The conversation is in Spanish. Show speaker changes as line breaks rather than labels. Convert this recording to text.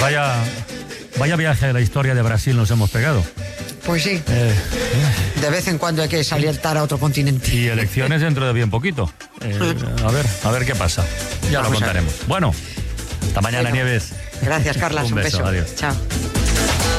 vaya viaje a la historia de Brasil nos hemos pegado.
Pues sí. De vez en cuando hay que saltar a otro continente.
Y elecciones dentro de bien poquito. A ver qué pasa. Ya lo contaremos. Bueno, hasta mañana, Nieves.
Gracias, Carlas.
Un beso. Adiós.
Chao.